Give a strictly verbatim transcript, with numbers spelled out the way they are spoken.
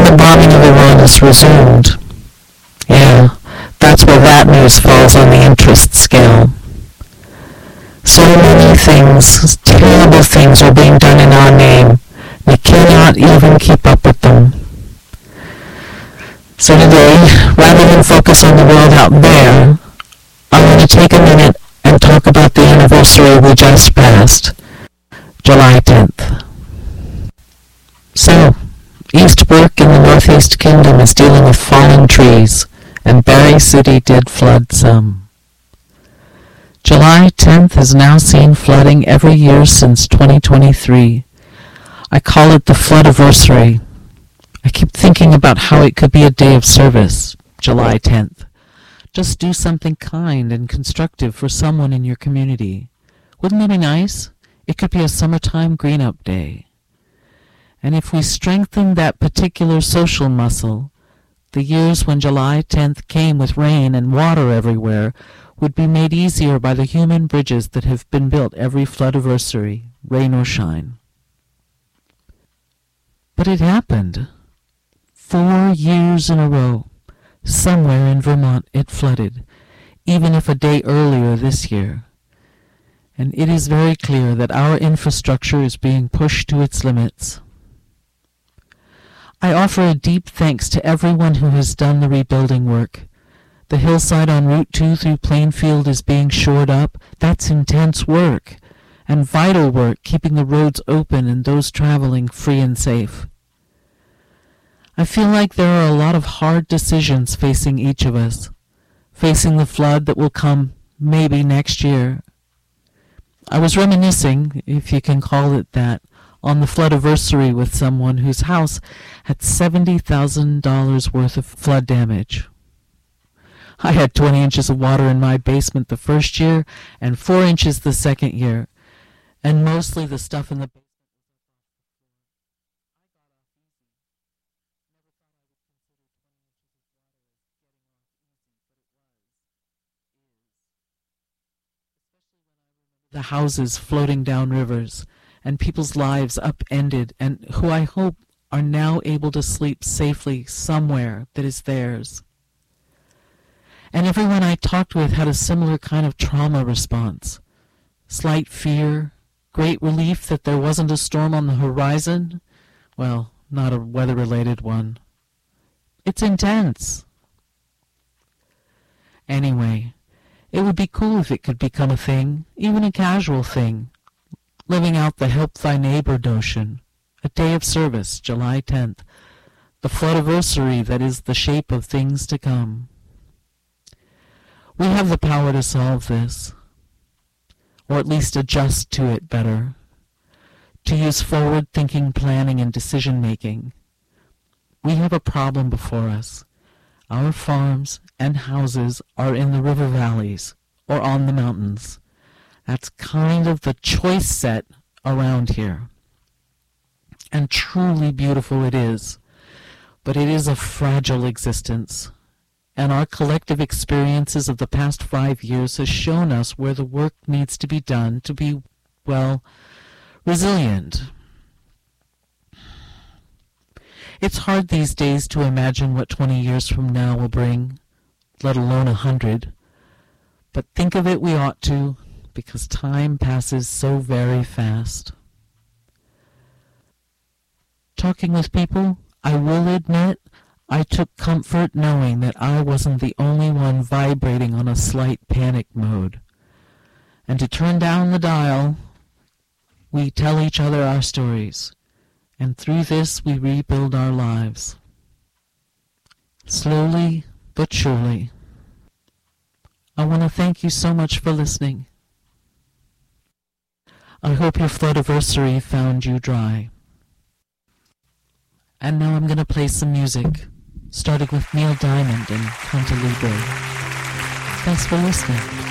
the bombing of Iran is resumed. Yeah, that's where that news falls on the interest scale. So many things, terrible things, are being done in our name. We cannot even keep up with them. So today, rather than focus on the world out there, I want to take a minute and talk about the anniversary we just passed, July tenth. So, Eastbrook in the Northeast Kingdom is dealing with falling trees, and Barry City did flood some. July tenth has now seen flooding every year since twenty twenty-three. I call it the floodiversary. I keep thinking about how it could be a day of service, July tenth. Just do something kind and constructive for someone in your community. Wouldn't that be nice? It could be a summertime green-up day. And if we strengthen that particular social muscle, the years when July tenth came with rain and water everywhere would be made easier by the human bridges that have been built every floodiversary, rain or shine. But it happened. Four years in a row, somewhere in Vermont it flooded, even if a day earlier this year. And it is very clear that our infrastructure is being pushed to its limits. I offer a deep thanks to everyone who has done the rebuilding work. The hillside on Route two through Plainfield is being shored up. That's intense work, and vital work keeping the roads open and those traveling free and safe. I feel like there are a lot of hard decisions facing each of us, facing the flood that will come maybe next year. I was reminiscing, if you can call it that, on the floodiversary with someone whose house had seventy thousand dollars worth of flood damage. I had twenty inches of water in my basement the first year and four inches the second year, and mostly the stuff in the basement. The houses floating down rivers, and people's lives upended, and who I hope are now able to sleep safely somewhere that is theirs. And everyone I talked with had a similar kind of trauma response. Slight fear, great relief that there wasn't a storm on the horizon. Well, not a weather-related one. It's intense. Anyway, it would be cool if it could become a thing, even a casual thing. Living out the help thy neighbor notion. A day of service, July tenth. The floodiversary that is the shape of things to come. We have the power to solve this, or at least adjust to it better, to use forward-thinking planning and decision-making. We have a problem before us. Our farms and houses are in the river valleys or on the mountains. That's kind of the choice set around here. And truly beautiful it is, but it is a fragile existence. And our collective experiences of the past five years has shown us where the work needs to be done to be, well, resilient. It's hard these days to imagine what twenty years from now will bring, let alone a hundred. But think of it we ought to, because time passes so very fast. Talking with people, I will admit, I took comfort knowing that I wasn't the only one vibrating on a slight panic mode. And to turn down the dial, we tell each other our stories, and through this we rebuild our lives. Slowly but surely. I want to thank you so much for listening. I hope your floodiversary found you dry. And now I'm going to play some music, starting with Neil Diamond and Canta Libre. Thanks for listening.